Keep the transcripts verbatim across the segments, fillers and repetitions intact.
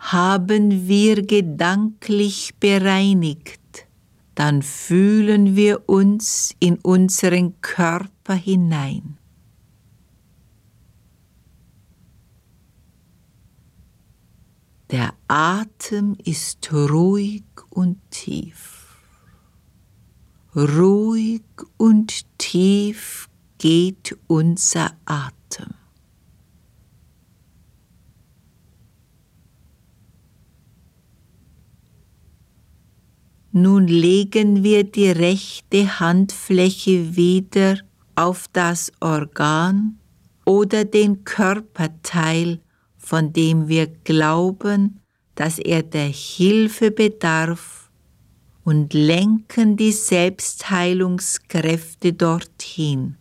haben wir gedanklich bereinigt, dann fühlen wir uns in unseren Körper hinein. Der Atem ist ruhig und tief. Ruhig und tief geht unser Atem. Nun legen wir die rechte Handfläche wieder auf das Organ oder den Körperteil, von dem wir glauben, dass er der Hilfe bedarf, und lenken die Selbstheilungskräfte dorthin.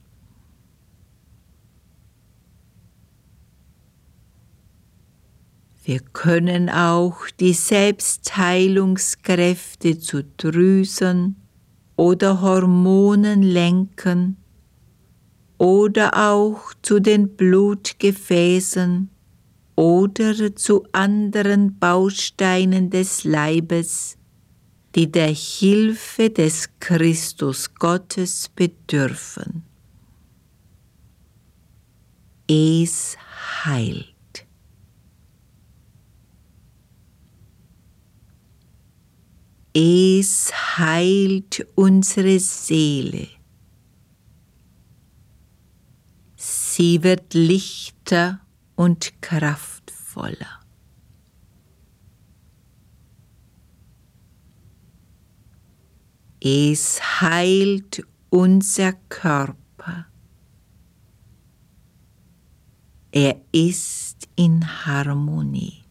Wir können auch die Selbstheilungskräfte zu Drüsen oder Hormonen lenken oder auch zu den Blutgefäßen oder zu anderen Bausteinen des Leibes, die der Hilfe des Christus Gottes bedürfen. Es heilt. Es heilt unsere Seele. Sie wird lichter und kraftvoller. Es heilt unser Körper. Er ist in Harmonie.